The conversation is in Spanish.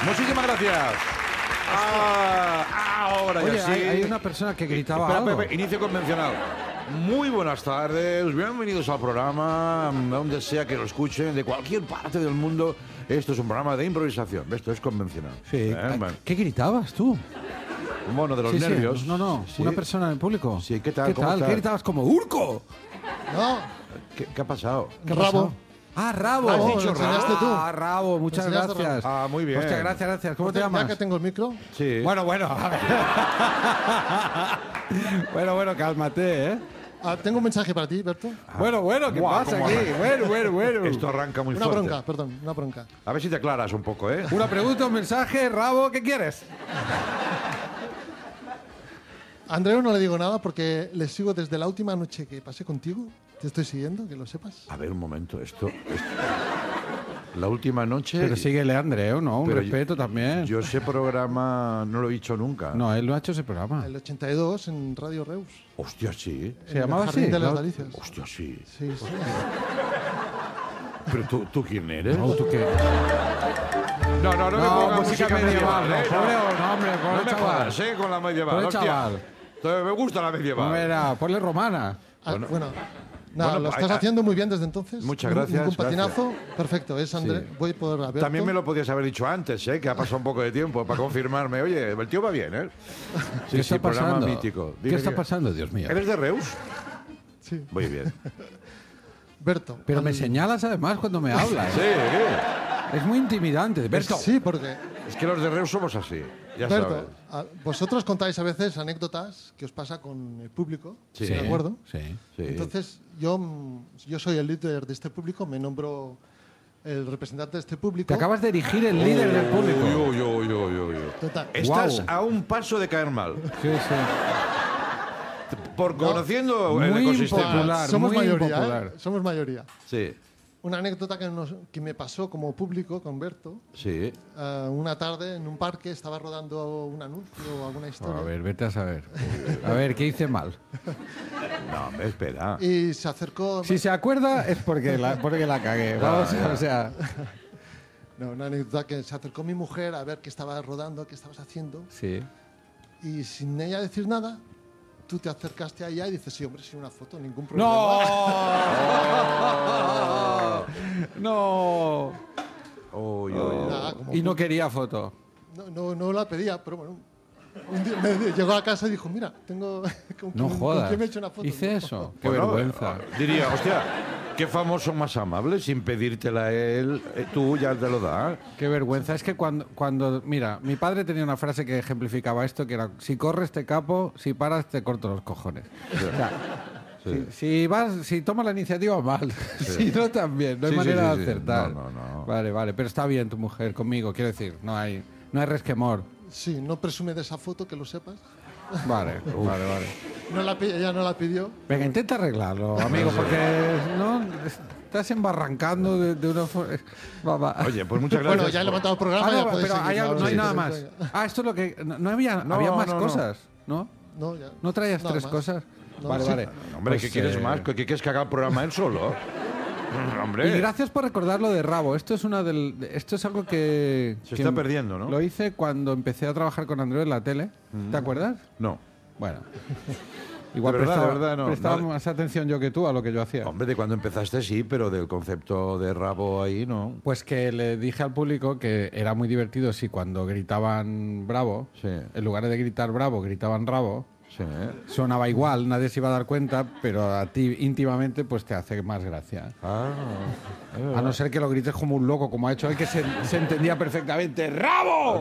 Muchísimas gracias. Ahora Oye, ya sí. hay una persona que gritaba Espera, algo. espera, inicio convencional. Muy buenas tardes, bienvenidos al programa, donde sea que lo escuchen, de cualquier parte del mundo. Esto es un programa de improvisación, esto es convencional. Sí. Bueno, ¿Qué gritabas tú? un mono de los Sí, sí. nervios. No. Sí. Una persona en el público. Sí, ¿qué tal? ¿Qué ¿Cómo tal? estás? ¿Qué gritabas como ¡Urco! No, ¿Qué ha pasado? ¿Qué ha Rabo. pasado? Ah, Rabo. Has dicho lo enseñaste tú. Ah, Rabo, muchas Lo enseñaste, gracias. Ah, muy bien. Hostia, gracias. ¿Cómo te Ya llamas? que tengo el micro, Sí. Bueno, a ver. bueno, cálmate, ¿eh? tengo un mensaje para ti, Berto. Bueno, ¿qué Guau, pasa cómo aquí? arranca. Bueno. Esto arranca muy Una fuerte. bronca, perdón, una bronca. A ver si te aclaras un poco, ¿eh? Una pregunta, un mensaje, Rabo, ¿qué quieres? A Andreu no le digo nada porque le sigo desde la última noche que pasé contigo. Te estoy siguiendo, que lo sepas. A ver, un momento, esto... La última noche... Pero síguele, Andreu, ¿no? Un Pero respeto también. Yo ese programa no lo he dicho nunca. No, él no ha hecho ese programa. El 82 en Radio Reus. Hostia, sí. ¿Se llamaba el Jardín así? de las No. Delicias. Hostia, sí. Sí. Pero tú ¿quién eres? No, ¿tú qué? No me No, pongas música medieval, no, ¿eh? pobre hombre, No pobre me chaval. jodas, con la medieval. Pobre hostia. chaval. Entonces, me gusta la medieval. No era, ponle romana. Bueno, Bueno, lo estás haciendo muy bien desde entonces. Muchas gracias, Un patinazo. Perfecto, es André. Sí. Voy por Alberto. También me lo podías haber dicho antes, que ha pasado un poco de tiempo para confirmarme. Oye, el tío va bien, ¿eh? ¿Qué está programa pasando? mítico. ¿Qué Dime está que- pasando, Dios mío? ¿Eres de Reus? Sí. Muy bien. Berto. Pero me al- señalas además cuando me hablas. Sí, Es muy intimidante. Berto. Sí, porque es que los de Reus somos así. Ya Berto, sabes. vosotros contáis a veces anécdotas que os pasa con el público, Sí. ¿de acuerdo? Sí. Sí. Entonces, yo soy el líder de este público, me nombro el representante de este público. Te acabas de erigir el líder del público. Uy. Total. Estás Guau. a un paso de caer mal. Sí. Por conociendo el Muy ecosistema. impopular. Somos muy mayoría, impopular. Somos mayoría. Sí, Una anécdota que me pasó como público con Berto. sí. Una tarde en un parque estaba rodando un anuncio o alguna historia. A ver, vete a saber. A ver, ¿qué hice mal? No, hombre, espera. Y se acercó. Si se acuerda es porque la cagué. Vamos, o sea, No, una anécdota que se acercó mi mujer a ver qué estaba rodando, qué estabas haciendo. sí. Y sin ella decir nada, tú te acercaste a ella y dices, sí, hombre, sin una foto, ningún problema. ¡No! Uy. Nada, como Y no quería foto. no la pedía, pero bueno. Un día me llegó a casa y dijo, mira, tengo... ¿con No quién- jodas. ¿Con quién me he hecho una foto? Hice eso. Qué Bueno, vergüenza. Diría, hostia, qué famoso más amable, sin pedírtela él, tú ya te lo das. Qué vergüenza. Es que cuando... Mira, mi padre tenía una frase que ejemplificaba esto, que era, si corres te capo, si paras te corto los cojones. O sea, si tomas la iniciativa, mal. Si no, también. No hay Sí, sí, manera sí, de sí. acertar. No. Vale. Pero está bien tu mujer conmigo, quiero decir. No hay resquemor. Sí, no presume de esa foto, que lo sepas. Vale. Ella no la pidió. Venga, intenta arreglarlo, amigo, porque no estás embarrancando de una forma... Oye, pues muchas gracias. Bueno, ya he levantado el programa. Ah, ya no, podéis pero seguir, no hay sí, nada sí, más. sí. Ah, esto es lo que... No había más no. cosas, ¿no? No, ya. ¿No traías Nada tres más. cosas? No, Vale, sí. vale. Hombre, Pues, ¿qué quieres más? ¿Qué quieres que haga el programa él solo? Hombre, Y gracias por recordar lo de Rabo. Esto es algo que... se que está perdiendo, ¿no? Lo hice cuando empecé a trabajar con Andreu en la tele. ¿Te acuerdas? No. Bueno. Igual De verdad, prestaba, de verdad, no. prestaba No. más atención yo que tú a lo que yo hacía. Hombre, de cuando empezaste sí, pero del concepto de rabo ahí no. Pues que le dije al público que era muy divertido si cuando gritaban bravo, Sí. en lugar de gritar bravo, gritaban rabo, Sí. sonaba igual, nadie se iba a dar cuenta, pero a ti íntimamente pues te hace más gracia. Ah, A no ser que lo grites como un loco, como ha hecho él, que se entendía perfectamente. ¡Rabo!